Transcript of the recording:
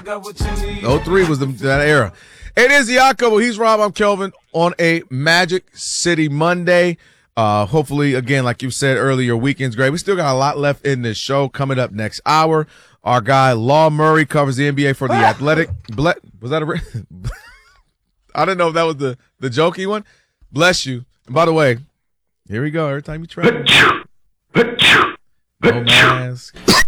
'03 was that era. It is the Yacht Couple. He's Rob. I'm Kelvin on a Magic City Monday. Hopefully, again, like you said earlier, your weekend's great. We still got a lot left in this show. Coming up next hour, our guy Law Murray covers the NBA for the Athletic. Was that a? I didn't know if that was the jokey one. Bless you. And by the way, here we go. Every time you try, no mask.